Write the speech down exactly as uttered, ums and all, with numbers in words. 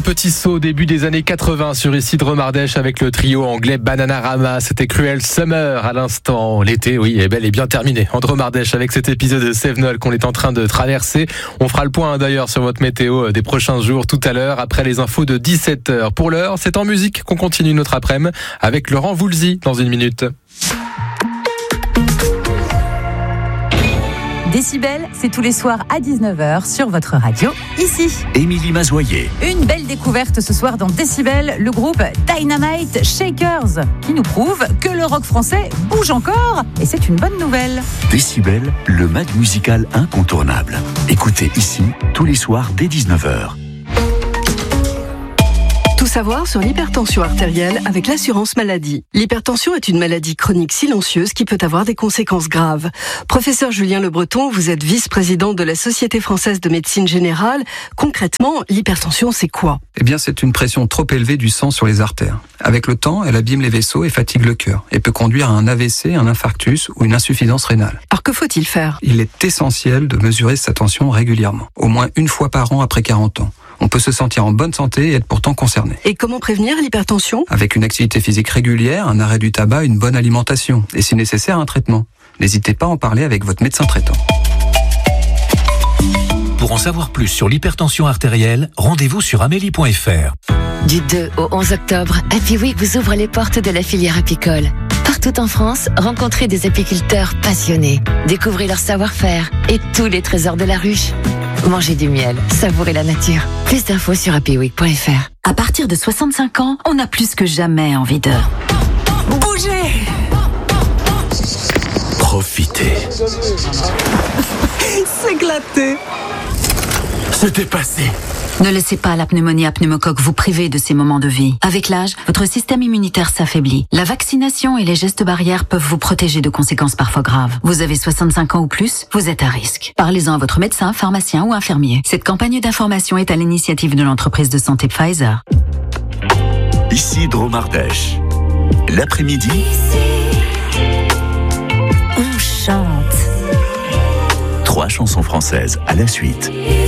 petit saut au début des années quatre-vingts sur ici de Romardèche avec le trio anglais Bananarama. C'était Cruel Summer à l'instant. L'été, oui, est bel et bien terminé. En Romardèche avec cet épisode de Sevenol qu'on est en train de traverser. On fera le point d'ailleurs sur votre météo des prochains jours tout à l'heure après les infos de dix-sept heures. Pour l'heure, c'est en musique qu'on continue notre après-midi avec Laurent Voulzy dans une minute. Décibel, c'est tous les soirs à dix-neuf heures sur votre radio, ici. Émilie Mazoyer. Une belle découverte ce soir dans Décibel, le groupe Dynamite Shakers, qui nous prouve que le rock français bouge encore, et c'est une bonne nouvelle. Décibel, le mag musical incontournable. Écoutez ici, tous les soirs dès dix-neuf heures. Tout savoir sur l'hypertension artérielle avec l'assurance maladie. L'hypertension est une maladie chronique silencieuse qui peut avoir des conséquences graves. Professeur Julien Le Breton, vous êtes vice-président de la Société française de médecine générale. Concrètement, l'hypertension, c'est quoi ? Eh bien, c'est une pression trop élevée du sang sur les artères. Avec le temps, elle abîme les vaisseaux et fatigue le cœur et peut conduire à un A V C, un infarctus ou une insuffisance rénale. Alors que faut-il faire ? Il est essentiel de mesurer sa tension régulièrement, au moins une fois par an après quarante ans. On peut se sentir en bonne santé et être pourtant concerné. Et comment prévenir l'hypertension ? Avec une activité physique régulière, un arrêt du tabac, une bonne alimentation et si nécessaire un traitement. N'hésitez pas à en parler avec votre médecin traitant. Pour en savoir plus sur l'hypertension artérielle, rendez-vous sur amélie point f r. Du deux au onze octobre, Happy Week vous ouvre les portes de la filière apicole. Partout en France, rencontrez des apiculteurs passionnés. Découvrez leur savoir-faire et tous les trésors de la ruche. Mangez du miel, savourez la nature. Plus d'infos sur happy week point f r. À partir de soixante-cinq ans, on a plus que jamais envie de bouger. Profitez. S'éclater. Se dépasser. Ne laissez pas la pneumonie à pneumocoque vous priver de ces moments de vie. Avec l'âge, votre système immunitaire s'affaiblit. La vaccination et les gestes barrières peuvent vous protéger de conséquences parfois graves. Vous avez soixante-cinq ans ou plus, vous êtes à risque. Parlez-en à votre médecin, pharmacien ou infirmier. Cette campagne d'information est à l'initiative de l'entreprise de santé Pfizer. Ici Dromardèche. L'après-midi, On chante. trois chansons françaises à la suite.